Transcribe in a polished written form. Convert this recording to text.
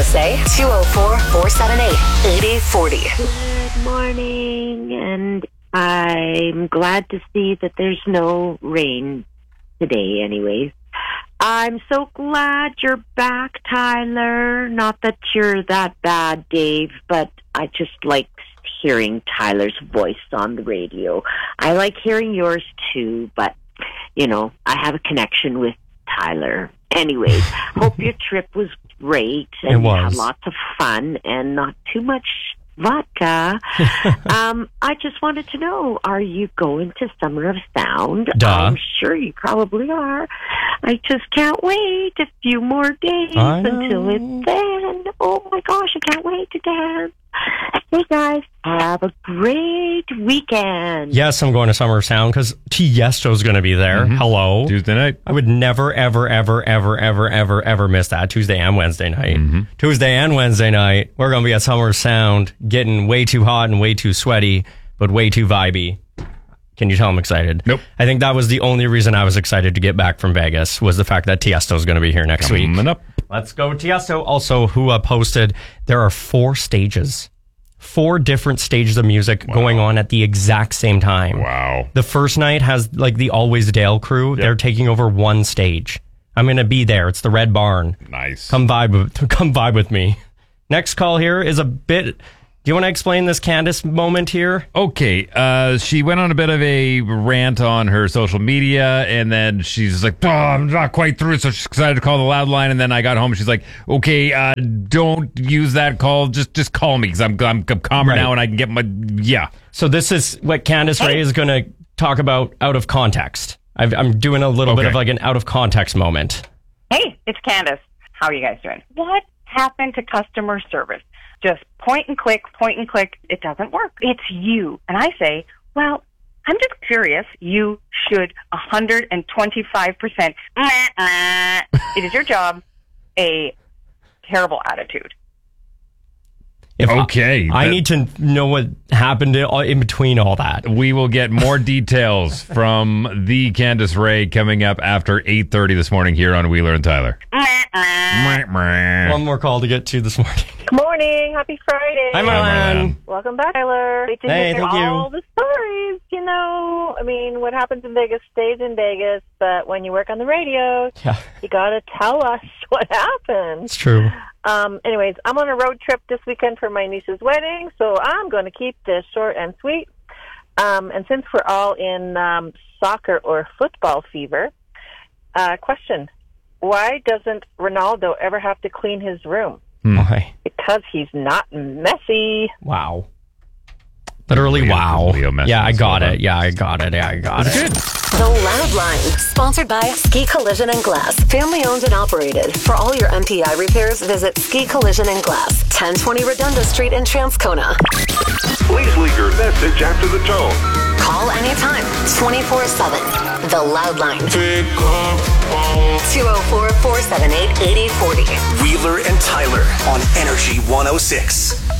say 204-478-8040. Good morning, and I'm glad to see that there's no rain today anyways. I'm so glad you're back, Tyler. Not that you're that bad, Dave, but I just like hearing Tyler's voice on the radio. I like hearing yours too, but, you know, I have a connection with Tyler. Anyways, hope your trip was great and you had lots of fun and not too much vodka. I just wanted to know, are you going to Summer of Sound? Duh. I'm sure you probably are. I just can't wait a few more days until it's then. Oh my gosh, I can't wait to dance. Hey guys, have a great weekend. Yes, I'm going to Summer of Sound because Tiesto's going to be there. Mm-hmm. Hello. Tuesday night. I would never, ever miss that. Tuesday and Wednesday night. Mm-hmm. Tuesday and Wednesday night, we're going to be at Summer of Sound, getting way too hot and way too sweaty, but way too vibey. Can you tell I'm excited? Nope. I think that was the only reason I was excited to get back from Vegas was the fact that Tiesto's going to be here next week. Up. Let's go Tiesto. Also, who posted, there are 4 stages. 4 different stages of music going on at the exact same time. Wow. The first night has like the Always Dale crew. Yep. They're taking over 1 stage. I'm going to be there. It's the Red Barn. Nice. Come vibe with me. Next call here is a bit... Do you want to explain this Candace moment here? Okay. She went on a bit of a rant on her social media, and then she's like, I'm not quite through, so she's excited to call the loud line, and then I got home, and she's like, okay, don't use that call, just call me, because I'm calmer now, and I can get my, So this is what Candace Ray is going to talk about out of context. I'm doing a little bit of like an out of context moment. Hey, it's Candace. How are you guys doing? What happened to customer service? Just point and click, it doesn't work. It's you. And I say, well, I'm just curious. You should 125%. It is your job. A terrible attitude. I need to know what happened in between all that. We will get more details from the Candace Ray coming up after 8:30 this morning here on Wheeler and Tyler. One more call to get to this morning. Good morning. Happy Friday. Hi, Marlon. Welcome back, Tyler. Wait to hear all the stories. You know, I mean, what happens in Vegas stays in Vegas, but when you work on the radio, you got to tell us what happened. It's true. Anyways, I'm on a road trip this weekend for my niece's wedding, so I'm going to keep this short and sweet. And since we're all in soccer or football fever, question, why doesn't Ronaldo ever have to clean his room? Why? Because he's not messy. Wow. Literally, wow. Yeah, I got it. Good. The Loud Line, sponsored by Ski Collision and Glass, family owned and operated. For all your MPI repairs, visit Ski Collision and Glass, 1020 Redonda Street in Transcona. Please leave your message after the tone. Call anytime, 24/7. The Loud Line. 204-478-8040. Wheeler and Tyler on Energy 106.